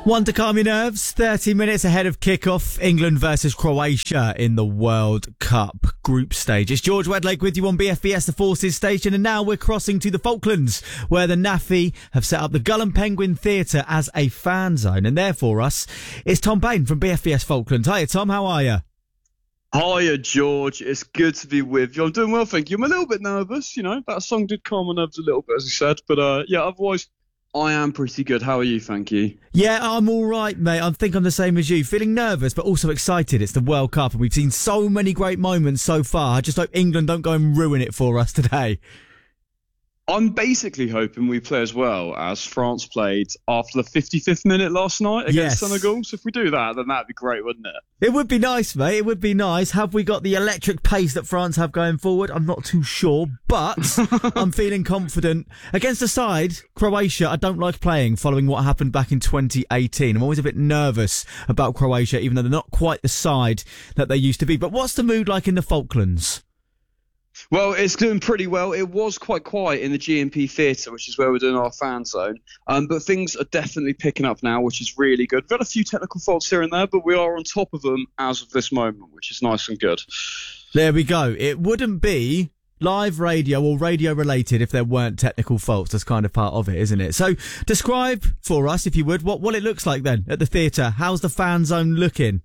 One to calm your nerves. 30 minutes ahead of kickoff. England versus Croatia in the World Cup group stage. It's George Wedlake with you on BFBS, the Forces Station, and now we're crossing to the Falklands, where the NAFI have set up the Gull and Penguin Theatre as a fan zone. And there for us is Tom Payne from BFBS Falklands. Hiya, Tom. How are you? Hiya, George. It's good to be with you. I'm doing well, thank you. I'm a little bit nervous, that song did calm my nerves a little bit, as you said. But, otherwise, I am pretty good. How are you? Thank you. Yeah, I'm all right, mate. I think I'm the same as you. Feeling nervous, but also excited. It's the World Cup, and we've seen so many great moments so far. I just hope England don't go and ruin it for us today. I'm basically hoping we play as well as France played after the 55th minute last night against Senegal. So if we do that, then that'd be great, wouldn't it? It would be nice, mate. It would be nice. Have we got the electric pace that France have going forward? I'm not too sure, but I'm feeling confident. Against the side, Croatia, I don't like playing following what happened back in 2018. I'm always a bit nervous about Croatia, even though they're not quite the side that they used to be. But what's the mood like in the Falklands? Well, it's doing pretty well. It was quite quiet in the GMP Theatre, which is where we're doing our fan zone. But things are definitely picking up now, which is really good. We've had a few technical faults here and there, but we are on top of them as of this moment, which is nice and good. There we go. It wouldn't be live radio or radio related if there weren't technical faults. That's kind of part of it, isn't it? So describe for us, if you would, what it looks like then at the theatre. How's the fan zone looking?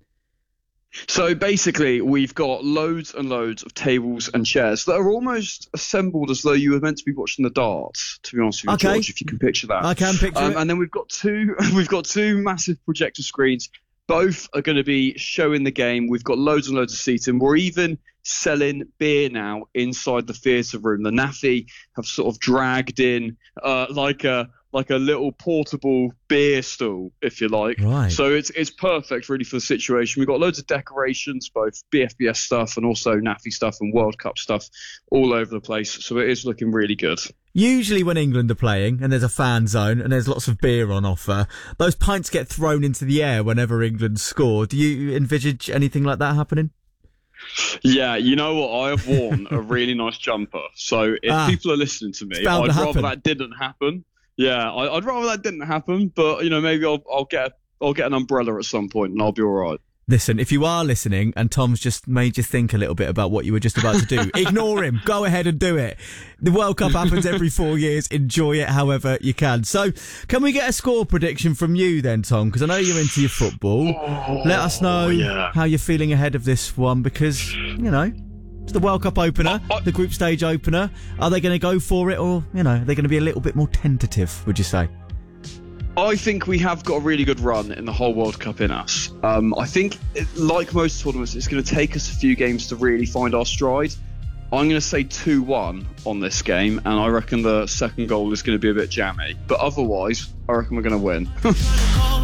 So basically, we've got loads and loads of tables and chairs that are almost assembled as though you were meant to be watching the darts, to be honest with you, George, if you can picture that. I can picture it. And then we've got two massive projector screens. Both are going to be showing the game. We've got loads and loads of seating. We're even selling beer now inside the theatre room. The NAFI have sort of dragged in like a little portable beer stool, if you like. Right. So it's perfect, really, for the situation. We've got loads of decorations, both BFBS stuff and also NAFI stuff and World Cup stuff all over the place. So it is looking really good. Usually when England are playing and there's a fan zone and there's lots of beer on offer, those pints get thrown into the air whenever England score. Do you envisage anything like that happening? Yeah, you know what? I have worn a really nice jumper. So if people are listening to me, I'd rather that didn't happen. Yeah, I'd rather that didn't happen, but maybe I'll get an umbrella at some point and I'll be all right. Listen, if you are listening and Tom's just made you think a little bit about what you were just about to do, ignore him. Go ahead and do it. The World Cup happens every 4 years. Enjoy it however you can. So, can we get a score prediction from you then, Tom? Because I know you're into your football. Let us know how you're feeling ahead of this one, because it's the World Cup opener, the group stage opener. Are they going to go for it, or are they going to be a little bit more tentative, would you say? I think we have got a really good run in the whole World Cup in us. I think, like most tournaments, it's going to take us a few games to really find our stride. I'm going to say 2-1 on this game, and I reckon the second goal is going to be a bit jammy. But otherwise, I reckon we're going to win.